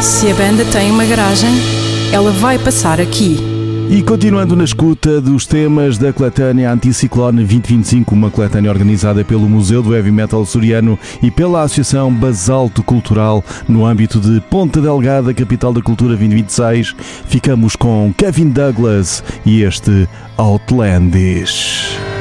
Se a banda tem uma garagem, ela vai passar aqui. E continuando na escuta dos temas da coletânea Anticiclone 2025, uma coletânea organizada pelo Museu do Heavy Metal Açoriano e pela Associação Basalto Cultural no âmbito de Ponta Delgada, capital da cultura 2026, ficamos com Kevin Douglas e este Outlandish.